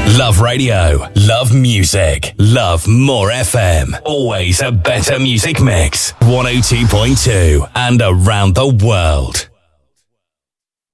Love radio, love music, love more FM. Always a better music mix. 102.2 and around the world.